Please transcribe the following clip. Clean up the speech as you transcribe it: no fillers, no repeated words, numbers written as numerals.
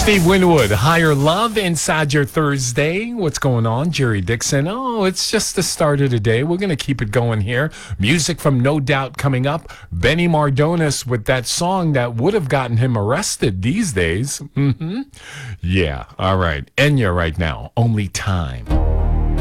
Steve Winwood, Higher Love inside your Thursday. What's going on? Jerry Dixon. Oh, it's just the start of the day. We're going to keep it going here. Music from No Doubt coming up. Benny Mardones with that song that would have gotten him arrested these days. Yeah, all right. Enya right now. Only Time.